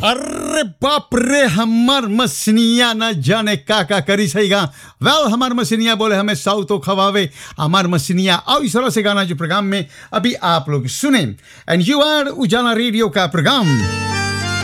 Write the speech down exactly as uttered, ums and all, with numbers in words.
अरे बाप रे, हमार मसनिया न जाने का का करी सहीगा। वेल हमार मसनिया बोले हमें साउ तो खवावे। हमार मसनिया आओ इस तरह से गाना जो प्रोग्राम में अभी आप लोग सुने। एंड यू आर उजाला रेडियो का प्रोग्राम